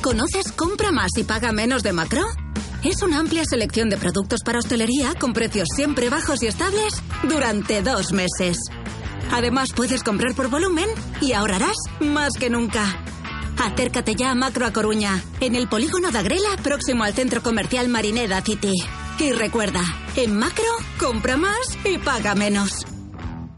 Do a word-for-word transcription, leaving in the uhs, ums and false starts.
¿Conoces Compra Más y Paga Menos de Macro? Es una amplia selección de productos para hostelería con precios siempre bajos y estables durante dos meses. Además, puedes comprar por volumen y ahorrarás más que nunca. Acércate ya a Macro a Coruña, en el polígono de Agrela, próximo al centro comercial Marineda City. Y recuerda, en Macro, compra más y paga menos.